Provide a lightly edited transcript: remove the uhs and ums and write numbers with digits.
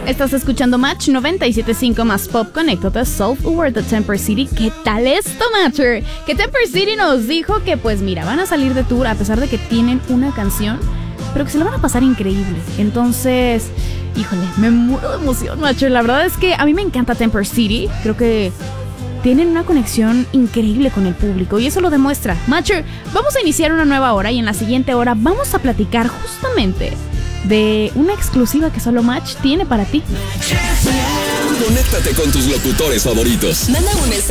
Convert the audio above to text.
Estás escuchando Match 97.5 más Pop. Conéctate a South World de Temper City. ¿Qué tal esto, Matcher? Que Temper City nos dijo que pues mira, van a salir de tour a pesar de que tienen una canción, pero que se la van a pasar increíble. Entonces, híjole, me muero de emoción, Matcher. La verdad es que a mí me encanta Temper City. Creo que tienen una conexión increíble con el público y eso lo demuestra. Matcher, vamos a iniciar una nueva hora y en la siguiente hora vamos a platicar justamente de una exclusiva que solo Match tiene para ti. Conéctate con tus locutores favoritos. Manda un mensaje